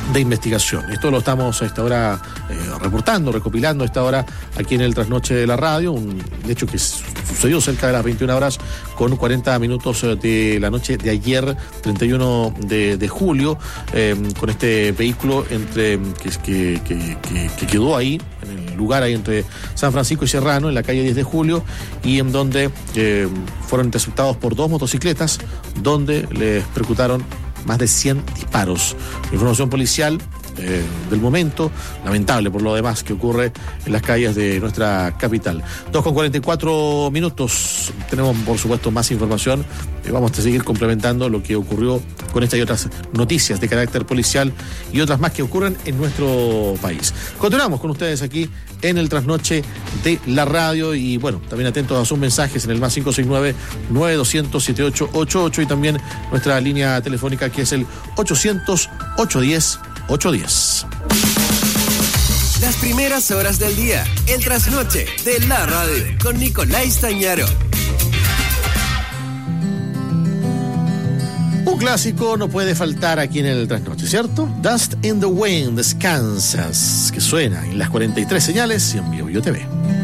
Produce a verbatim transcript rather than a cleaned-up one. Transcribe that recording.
de investigación. Esto lo estamos a esta hora eh, reportando, recopilando a esta hora aquí en el Trasnoche de la Radio, un hecho que sucedió cerca de las veintiuna horas con cuarenta minutos de la noche de ayer, treinta y uno de julio, eh, con este vehículo entre que, que, que, que, que quedó ahí, en el lugar ahí entre San Francisco y Serrano, en la calle diez de julio, y en donde eh, fueron interceptados por dos motocicletas, donde les percutaron más de cien disparos. Información policial eh, del momento, lamentable por lo demás que ocurre en las calles de nuestra capital. dos con cuarenta y cuatro minutos, tenemos por supuesto más información, eh, vamos a seguir complementando lo que ocurrió con esta y otras noticias de carácter policial y otras más que ocurren en nuestro país. Continuamos con ustedes aquí en el Trasnoche de la Radio y bueno, también atentos a sus mensajes en el más cinco seis nueve, nueve dos cero cero, siete ocho ocho ocho y también nuestra línea telefónica que es el ochocientos, ochocientos diez, ochocientos diez. Las primeras horas del día, el Trasnoche de la Radio con Nicolás Tañaro. Un clásico no puede faltar aquí en el Trasnoche, ¿cierto? Dust in the Wind, Descansas, que suena en las cuarenta y tres señales y en Bio Bio T V.